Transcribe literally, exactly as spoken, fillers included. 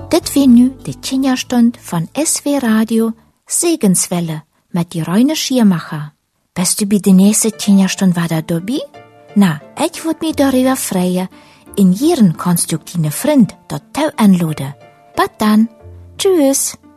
Dit wie nu de Kinderstund van S W Radio Segenswelle met die Reine Schiermacher. Bist du bij de nächste Kinderstund wieder dabei? Na, ich würd mich darüber freuen. In jeden konstruktiven Freund dort tau anladen. Bis dann. Tschüss.